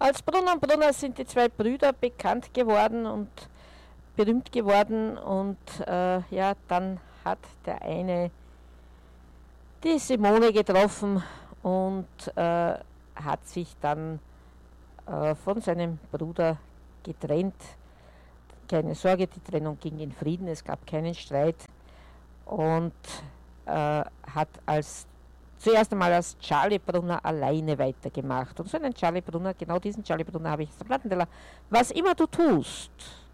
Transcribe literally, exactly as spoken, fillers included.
als Brunner und Brunner sind die zwei Brüder bekannt geworden und berühmt geworden und äh, ja, dann hat der eine die Simone getroffen und äh, hat sich dann äh, von seinem Bruder getrennt. Keine Sorge, die Trennung ging in Frieden, es gab keinen Streit und äh, hat als zuerst einmal als Charlie Brunner alleine weitergemacht. Und so einen Charlie Brunner, genau diesen Charlie Brunner habe ich auf der Plattenteller. Was immer du tust.